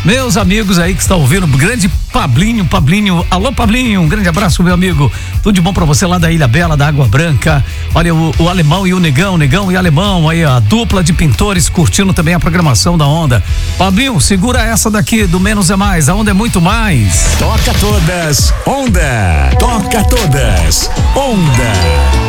Meus amigos aí que estão ouvindo, grande Pablinho, alô Pablinho, um grande abraço, meu amigo, tudo de bom pra você lá da Ilha Bela, da Água Branca. Olha, o Alemão e o Negão e Alemão, aí a dupla de pintores curtindo também a programação da Onda. Pablinho, segura essa daqui do Menos é Mais, a Onda é muito mais. Toca todas, Onda. Toca todas, Onda.